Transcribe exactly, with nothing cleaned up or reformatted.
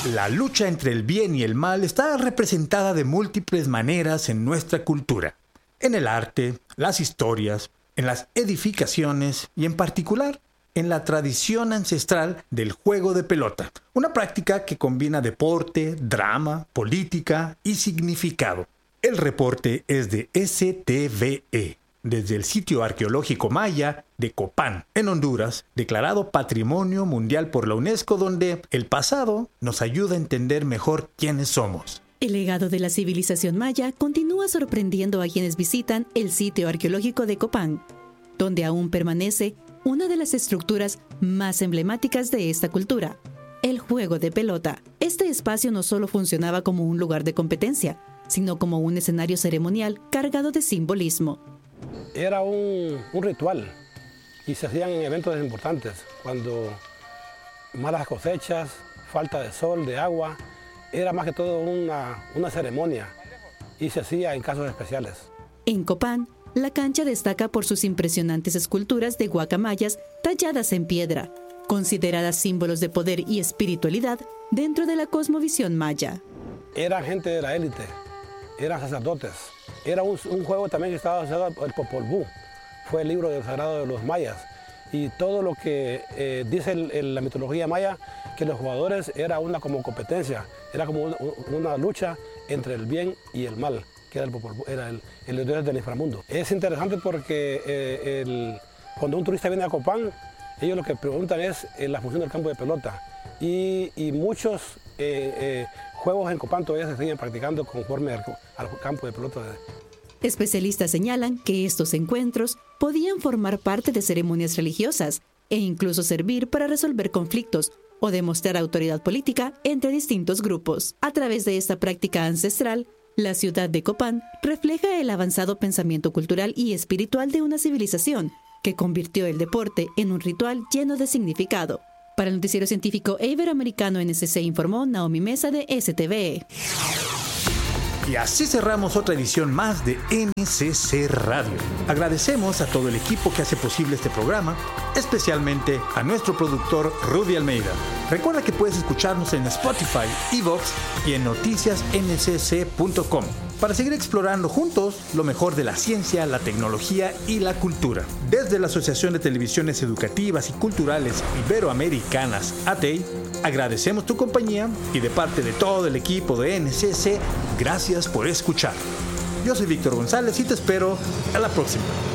La lucha entre el bien y el mal está representada de múltiples maneras en nuestra cultura. En el arte, las historias, en las edificaciones y en particular en la tradición ancestral del juego de pelota. Una práctica que combina deporte, drama, política y significado. El reporte es de S T V E, desde el sitio arqueológico maya de Copán, en Honduras, declarado Patrimonio Mundial por la UNESCO, donde el pasado nos ayuda a entender mejor quiénes somos. El legado de la civilización maya continúa sorprendiendo a quienes visitan el sitio arqueológico de Copán, donde aún permanece una de las estructuras más emblemáticas de esta cultura, el juego de pelota. Este espacio no solo funcionaba como un lugar de competencia, sino como un escenario ceremonial cargado de simbolismo. Era un, un ritual y se hacían en eventos importantes, cuando malas cosechas, falta de sol, de agua, era más que todo una, una ceremonia y se hacía en casos especiales. En Copán, la cancha destaca por sus impresionantes esculturas de guacamayas talladas en piedra, consideradas símbolos de poder y espiritualidad dentro de la cosmovisión maya. Eran gente de la élite, eran sacerdotes. Era un, un juego también que estaba asociado al Popol Vuh, fue el libro del sagrado de los mayas. Y todo lo que eh, dice el, el, la mitología maya, que los jugadores era una como competencia, era como una, una lucha entre el bien y el mal, que era el Popol Vuh, era el, el dios del inframundo. Es interesante porque eh, el, cuando un turista viene a Copán, ellos lo que preguntan es eh, la función del campo de pelota. Y, y muchos eh, eh, juegos en Copán todavía se siguen practicando conforme al, al campo de pelota. Especialistas señalan que estos encuentros podían formar parte de ceremonias religiosas e incluso servir para resolver conflictos o demostrar autoridad política entre distintos grupos. A través de esta práctica ancestral, la ciudad de Copán refleja el avanzado pensamiento cultural y espiritual de una civilización que convirtió el deporte en un ritual lleno de significado. Para el noticiero científico e iberoamericano N S C informó Naomi Mesa de S T V E. Y así cerramos otra edición más de N C C Radio. Agradecemos a todo el equipo que hace posible este programa, especialmente a nuestro productor Rudy Almeida. Recuerda que puedes escucharnos en Spotify, iVoox y en noticias n c c punto com para seguir explorando juntos lo mejor de la ciencia, la tecnología y la cultura. Desde la Asociación de Televisiones Educativas y Culturales Iberoamericanas, A T E I, agradecemos tu compañía y de parte de todo el equipo de N C C, gracias por escuchar. Yo soy Víctor González y te espero a la próxima.